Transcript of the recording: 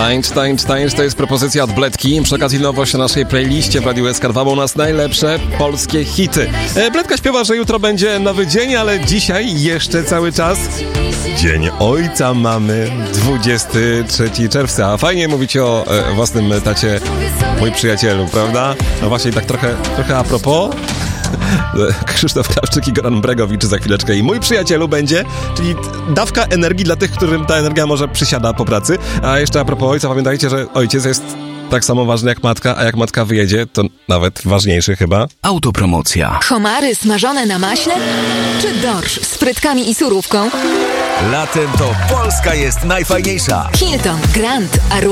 Tańcz, to jest propozycja od Bledki. Przy okazji nowość na naszej playliście w Radiu SK2 u nas najlepsze polskie hity. Bledka śpiewa, że jutro będzie nowy dzień, ale dzisiaj jeszcze cały czas Dzień Ojca mamy, 23 czerwca. Fajnie mówić o własnym tacie, mój przyjacielu, prawda? No właśnie tak trochę a propos. Krzysztof Krawczyk i Goran Bregowicz za chwileczkę i mój przyjacielu będzie, czyli dawka energii dla tych, którym ta energia może przysiada po pracy. A jeszcze a propos ojca, pamiętajcie, że ojciec jest tak samo ważny jak matka, a jak matka wyjedzie, to nawet ważniejszy chyba. Autopromocja. Homary smażone na maśle? Czy dorsz z frytkami i surówką? Latem to Polska jest najfajniejsza. Hilton, Grand, Aruba.